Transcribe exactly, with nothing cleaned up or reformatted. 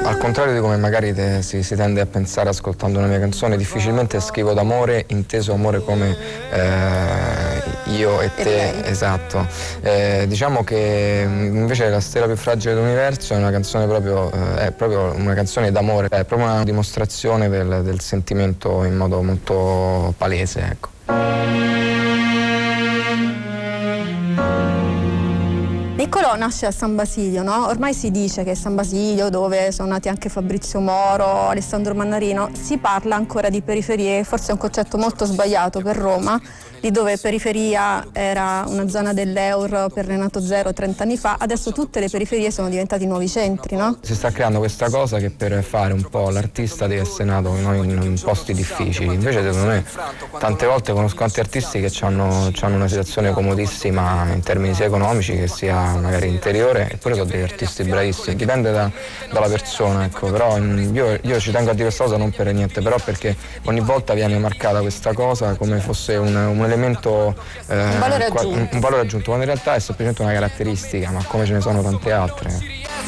Al contrario di come magari te, si, si tende a pensare ascoltando una mia canzone, difficilmente scrivo d'amore, inteso amore come eh, io e te, esatto. Eh, diciamo che invece La stella più fragile dell'universo è una canzone proprio, eh, è proprio una canzone d'amore, è proprio una dimostrazione del, del sentimento in modo molto palese, ecco. Niccolò nasce a San Basilio, no? Ormai si dice che San Basilio, dove sono nati anche Fabrizio Moro, Alessandro Mannarino, si parla ancora di periferie, forse è un concetto molto sbagliato per Roma, lì dove periferia era una zona dell'Eur per Renato Zero trent'anni fa, adesso tutte le periferie sono diventate nuovi centri, no? Si sta creando questa cosa che per fare un po' l'artista deve essere nato in, in posti difficili, invece secondo me tante volte conosco tanti artisti che hanno una situazione comodissima in termini sia economici che sia magari interiore, eppure sono degli artisti bravissimi, dipende da, dalla persona, ecco. Però io, io ci tengo a dire questa cosa non per niente, però perché ogni volta viene marcata questa cosa come fosse un, un elemento, eh, un valore aggiunto. Un, un valore aggiunto, quando in realtà è semplicemente una caratteristica, ma come ce ne sono tante altre.